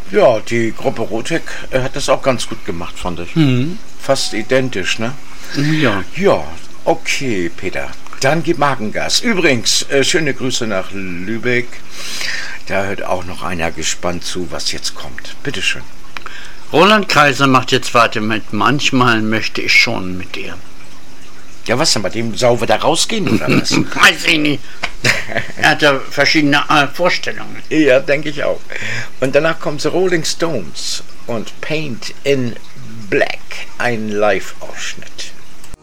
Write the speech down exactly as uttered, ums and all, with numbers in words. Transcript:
Ja, die Gruppe Rotek äh, hat das auch ganz gut gemacht, fand ich. Mhm. Fast identisch, ne? Ja. Ja, okay, Peter. Dann gib Magengas. Übrigens, äh, schöne Grüße nach Lübeck. Da hört auch noch einer gespannt zu, was jetzt kommt. Bitteschön. Roland Kaiser macht jetzt weiter mit Manchmal möchte ich schon mit dir. Ja, was denn, bei dem Sau wieder rausgehen, oder was? Weiß ich nicht. Er hat ja verschiedene äh, Vorstellungen. Ja, denke ich auch. Und danach kommt The Rolling Stones und Paint in Black, ein Live-Ausschnitt.